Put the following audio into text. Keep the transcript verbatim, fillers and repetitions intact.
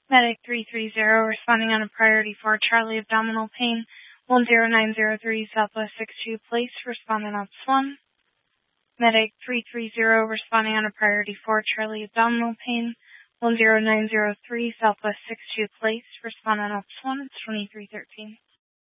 Medic three three zero responding on a priority for Charlie abdominal pain, one zero nine zero three Southwest six two Place, responding on one. Medic three three zero responding on a priority for Charlie abdominal pain, one zero nine zero three Southwest six two Place, responding on one, twenty-three thirteen.